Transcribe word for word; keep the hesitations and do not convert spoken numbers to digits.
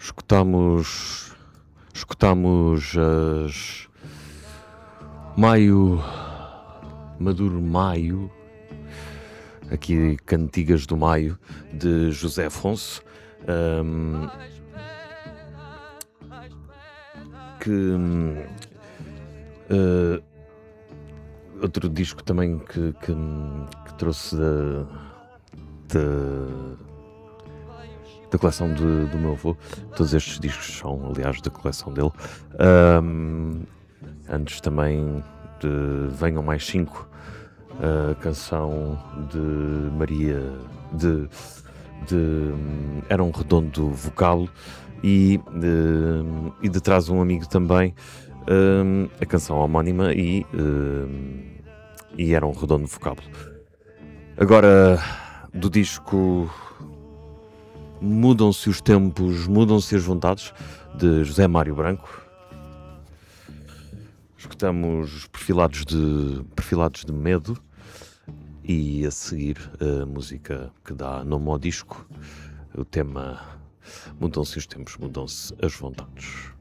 Escutamos, escutamos as Maio, Maduro Maio, aqui Cantigas do Maio, de José Afonso, hum, que hum, eh, outro disco também que, que, que trouxe da, da, da coleção de- do meu avô. Todos estes discos são, aliás, da coleção dele. Hum, antes também de Venham Mais Cinco, a canção de Maria, de, de hum, Era um Redondo Vocábulo, e de, e de Trás um Amigo também, hum, a canção homónima, e, hum, e Era um Redondo Vocábulo. Agora, do disco Mudam-se os Tempos, Mudam-se as Vontades, de José Mário Branco, escutamos Perfilados de, Perfilados de Medo, e a seguir a música que dá nome ao disco, o tema Mudam-se os Tempos, Mudam-se as Vontades.